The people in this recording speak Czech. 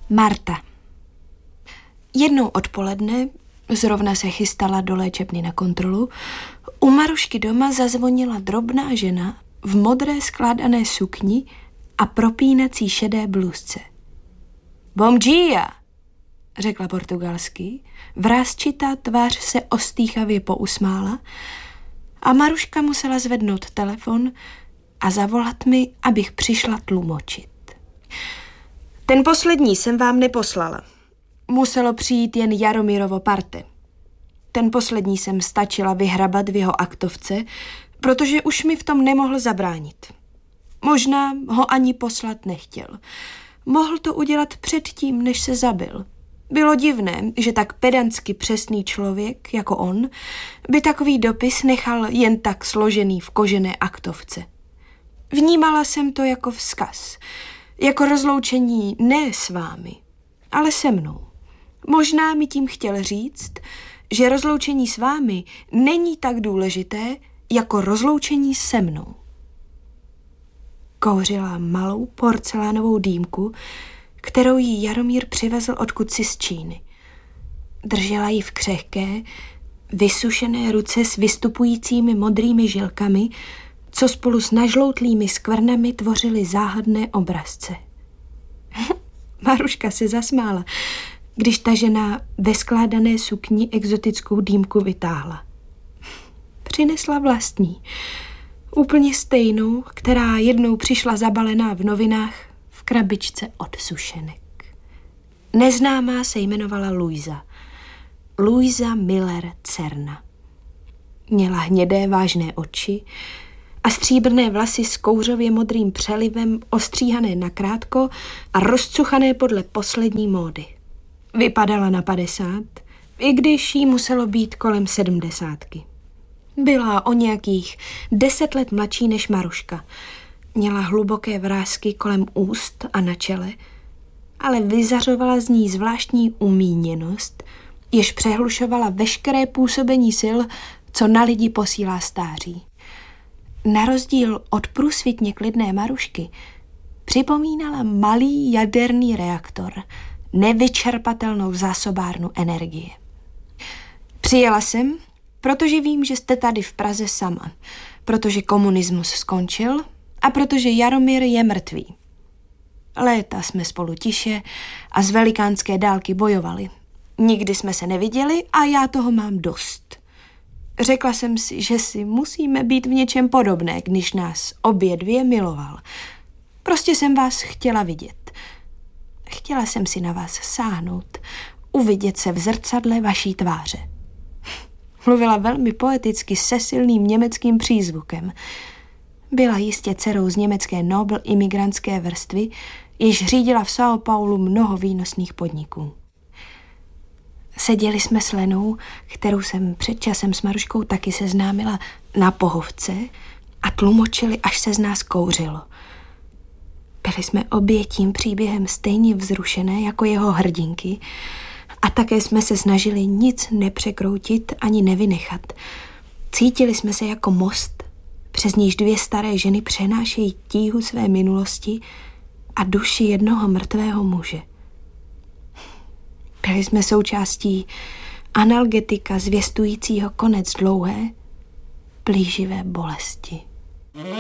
Marta. Jednou odpoledne, zrovna se chystala do léčebny na kontrolu, u Marušky doma zazvonila drobná žena v modré skládané sukni a propínací šedé bluzce. Bom dia, řekla portugalsky, vrásčitá tvář se ostýchavě pousmála a Maruška musela zvednout telefon a zavolat mi, abych přišla tlumočit. Ten poslední jsem vám neposlala. Muselo přijít jen Jaromírovo parte. Ten poslední jsem stačila vyhrabat v jeho aktovce, protože už mi v tom nemohl zabránit. Možná ho ani poslat nechtěl. Mohl to udělat předtím, než se zabil. Bylo divné, že tak pedantsky přesný člověk, jako on, by takový dopis nechal jen tak složený v kožené aktovce. Vnímala jsem to jako vzkaz, jako rozloučení ne s vámi, ale se mnou. Možná mi tím chtěl říct, že rozloučení s vámi není tak důležité, jako rozloučení se mnou. Kouřila malou porcelánovou dýmku, kterou jí Jaromír přivezl odkudsi z Číny. Držela ji v křehké, vysušené ruce s vystupujícími modrými žilkami, co spolu s nažloutlými skvrnami tvořily záhadné obrazce. Maruška se zasmála, když ta žena ve skládané sukni exotickou dýmku vytáhla. Přinesla vlastní, úplně stejnou, která jednou přišla zabalená v novinách v krabičce od sušenek. Neznámá se jmenovala Luisa. Luisa Miller Cerna. Měla hnědé vážné oči a stříbrné vlasy s kouřově modrým přelivem ostříhané nakrátko a rozcuchané podle poslední módy. Vypadala na 50, i když jí muselo být kolem 70. Byla o nějakých 10 let mladší než Maruška. Měla hluboké vrásky kolem úst a na čele, ale vyzařovala z ní zvláštní umíněnost, jež přehlušovala veškeré působení sil, co na lidi posílá stáří. Na rozdíl od průsvitně klidné Marušky připomínala malý jaderný reaktor, nevyčerpatelnou zásobárnu energie. Přijela jsem, protože vím, že jste tady v Praze sama, protože komunismus skončil a protože Jaromír je mrtvý. Léta jsme spolu tiše a z velikánské dálky bojovali. Nikdy jsme se neviděli a já toho mám dost. Řekla jsem si, že si musíme být v něčem podobné, když nás obě dvě miloval. Prostě jsem vás chtěla vidět. Chtěla jsem si na vás sáhnout, uvidět se v zrcadle vaší tváře. Mluvila velmi poeticky se silným německým přízvukem. Byla jistě dcerou z německé nobl imigrantské vrstvy, jež řídila v São Paulu mnoho výnosných podniků. Seděli jsme s Lenou, kterou jsem před časem s Maruškou taky seznámila, na pohovce a tlumočili, až se z nás kouřilo. Byli jsme obě tím příběhem stejně vzrušené jako jeho hrdinky a také jsme se snažili nic nepřekroutit ani nevynechat. Cítili jsme se jako most, přes níž dvě staré ženy přenášejí tíhu své minulosti a duši jednoho mrtvého muže. Byli jsme součástí analgetika zvěstujícího konec dlouhé, plíživé bolesti.